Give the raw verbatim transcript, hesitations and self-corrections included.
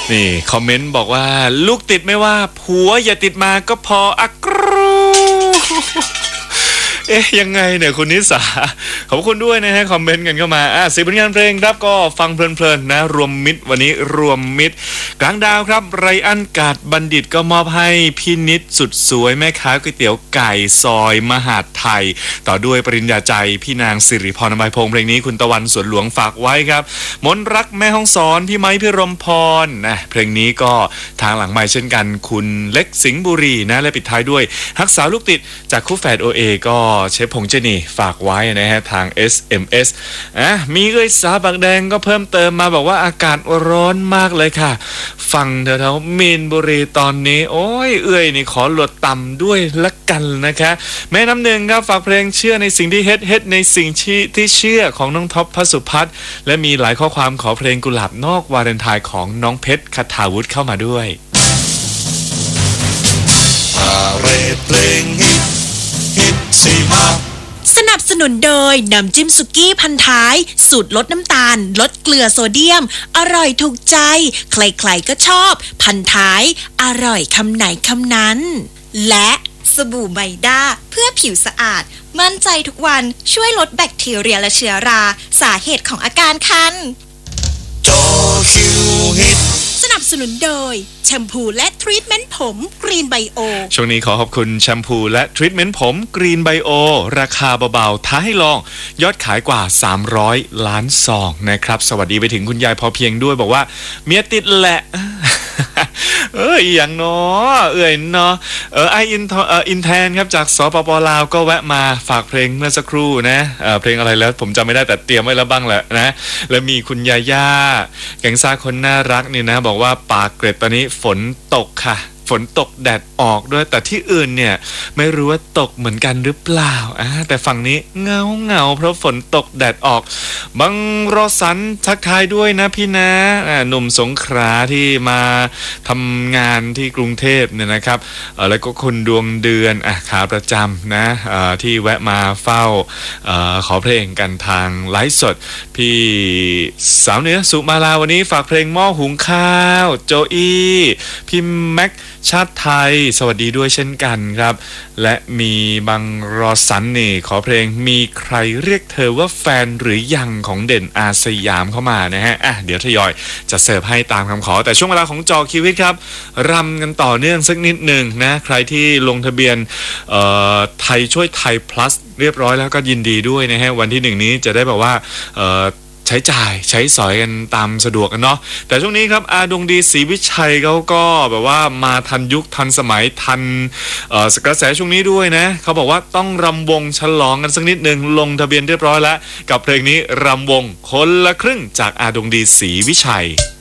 นี่คอมเมนต์บอกว่าลูกติดไม่ว่าผัวอย่าติดมาก็พออักรูเอ๊ะยังไงเนี่ยคุณนิสาขอบคุณด้วยนะฮะคอมเมนต์กันเข้ามาอ่ะสิบผลงานเพลงครับก็ฟังเพลินๆนะรวมมิตรวันนี้รวมมิตรกลางดาวครับไรอันกาดบัณฑิตก็มอบให้พี่นิดสุดสวยแม่ค้าก๋วยเตี๋ยวไก่ซอยมหาดไทยต่อด้วยปริญญาใจพี่นางสิริพรอภัยพงษ์เพลงนี้คุณตะวันสวนหลวงฝากไว้ครับมนรักแม่ห้องสอนพี่ไม้พี่รมพรนะเพลงนี้ก็ทางหลังไมค์เช่นกันคุณเล็กสิงห์บุรีนะและปิดท้ายด้วยฮักสาวลูกติดจากคู่แฝด โอ เอ ก็เชฟพงษ์เจนี่ฝากไว้นะฮะทาง เอส เอ็ม เอส อ่ะมีเอ้ยสาบักแดงก็เพิ่มเติมมาบอกว่าอากาศร้อนมากเลยค่ะฟังแถวๆมีนบุรีตอนนี้โอ้ยเอ้ยนี่ขอหลดต่ำด้วยละกันนะคะแม่น้ำหนึ่งครับฝากเพลงเชื่อในสิ่งที่เฮ็ดเฮ็ดในสิ่งที่เชื่อของน้องท็อปพสุพัฒน์และมีหลายข้อความขอเพลงกุหลาบนอกวาเลนไทน์ของน้องเพชรคทาวุฒิเข้ามาด้วยอะไรเพลงฮิตฮิตสิมาสนับสนุนโดยน้ำจิ้มสุกี้พันท้ายสูตรลดน้ำตาลลดเกลือโซเดียมอร่อยถูกใจใครๆก็ชอบพันท้ายอร่อยคำไหนคำนั้นและสบู่ไมด้าเพื่อผิวสะอาดมั่นใจทุกวันช่วยลดแบคทีเรียและเชื้อราสาเหตุของอาการคันจอคิวฮิตสนับสนุนโดยแชมพูและทรีทเมนต์ผมกรีนไบโอช่วงนี้ขอขอบคุณแชมพูและทรีทเมนต์ผมกรีนไบโอราคาเบาๆท้าให้ลองยอดขายกว่าสามร้อยล้านซองนะครับสวัสดีไปถึงคุณยายพอเพียงด้วยบอกว่าเมียติดแหละเอ้ยอย่างเนาะเอ้ยเนาะเออไออินเอออินแทนครับจากสปปลาวก็แวะมาฝากเพลงเมื่อสักครู่นะเออเพลงอะไรแล้วผมจำไม่ได้แต่เตรียมไว้แล้วบ้างแหละนะแล้วมีคุณยาย่าแก๊งซ่าคนน่ารักนี่นะบอกว่าปากเกร็ดตอนนี้ฝนตกค่ะฝนตกแดดออกด้วยแต่ที่อื่นเนี่ยไม่รู้ว่าตกเหมือนกันหรือเปล่าอ่าแต่ฝั่งนี้เงาเงาเพราะฝนตกแดดออกบังรอสันทักทายด้วยนะพี่นะอ่าหนุ่มสงขลาที่มาทำงานที่กรุงเทพเนี่ยนะครับเออแล้วก็คุณดวงเดือนอ่ะขาประจำนะเอ่อที่แวะมาเฝ้าเอ่อขอเพลงกันทางไลฟ์สดพี่สาวเหนือสุมาลาวันนี้ฝากเพลงหม้อหุงข้าวโจอี้พี่แม็กชาติไทยสวัสดีด้วยเช่นกันครับและมีบังรอสันนี่ขอเพลงมีใครเรียกเธอว่าแฟนหรือยังของเด่นอาสยามเข้ามานะฮะอ่ะเดี๋ยวทยอยจะเสิร์ฟให้ตามคำขอแต่ช่วงเวลาของจอคิวิตครับรำกันต่อเนื่องสักนิดหนึ่งนะใครที่ลงทะเบียนเอ่อไทยช่วยไทย plus เรียบร้อยแล้วก็ยินดีด้วยนะฮะวันที่หนึ่งนี้จะได้แบบว่าเอ่อใช้จ่ายใช้สอยกันตามสะดวกกันเนาะแต่ช่วงนี้ครับอาดวงดีศรีวิชัยเขาก็แบบว่ามาทันยุคทันสมัยทันเอ่อกระแสช่วงนี้ด้วยนะเขาบอกว่าต้องรำวงฉลองกันสักนิดนึงลงทะเบียนเรียบร้อยแล้วกับเพลงนี้รำวงคนละครึ่งจากอาดวงดีศรีวิชัย